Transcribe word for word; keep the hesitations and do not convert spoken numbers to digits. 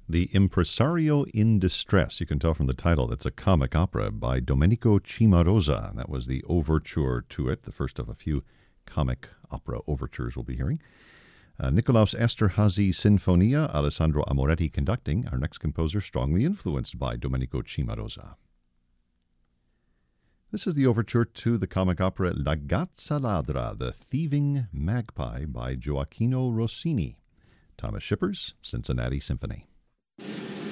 The Impresario in Distress. You can tell from the title that's a comic opera by Domenico Cimarosa. That was the overture to it, the first of a few comic opera overtures we'll be hearing. Uh, Nicolaus Esterhazy Sinfonia, Alessandro Amoretti conducting. Our next composer strongly influenced by Domenico Cimarosa. This is the overture to the comic opera La Gazza Ladra, The Thieving Magpie by Gioacchino Rossini. Thomas Shippers, Cincinnati Symphony.